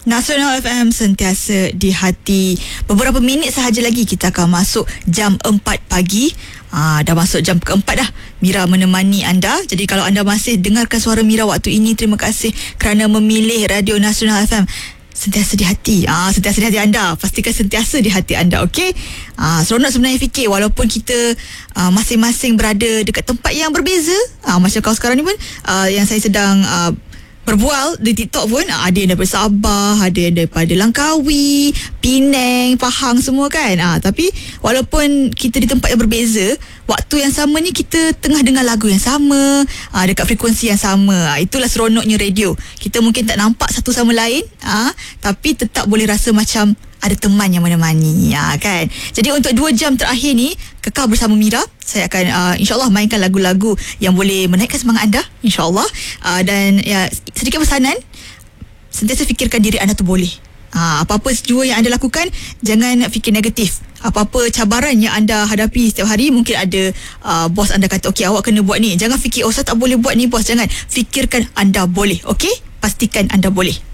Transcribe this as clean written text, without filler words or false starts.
Nasional FM sentiasa di hati. Beberapa minit sahaja lagi kita akan masuk jam 4 pagi. Dah masuk jam keempat dah. Mira menemani anda. Jadi kalau anda masih dengarkan suara Mira waktu ini, terima kasih kerana memilih Radio Nasional FM. Sentiasa di hati. Sentiasa di hati anda. Pastikan sentiasa di hati anda, okey? Seronok sebenarnya fikir walaupun kita masing-masing berada dekat tempat yang berbeza. Macam kau sekarang ni pun yang saya sedang berbual di TikTok pun ada yang daripada Sabah, ada yang daripada Langkawi, Penang, Pahang semua kan. Tapi walaupun kita di tempat yang berbeza, waktu yang sama ni kita tengah dengar lagu yang sama, dekat frekuensi yang sama. Itulah seronoknya radio. Kita mungkin tak nampak satu sama lain, tapi tetap boleh rasa macam ada teman yang menemani, kan. Jadi untuk 2 jam terakhir ni kekal bersama Mira. Saya akan insyaAllah mainkan lagu-lagu yang boleh menaikkan semangat anda, insyaAllah. Dan ya, sedikit pesanan, sentiasa fikirkan diri anda tu boleh. Apa-apa jua yang anda lakukan, jangan fikir negatif. Apa-apa cabaran yang anda hadapi setiap hari, mungkin ada bos anda kata, okey awak kena buat ni. Jangan fikir, oh saya tak boleh buat ni bos. Jangan, fikirkan anda boleh, okey? Pastikan anda boleh.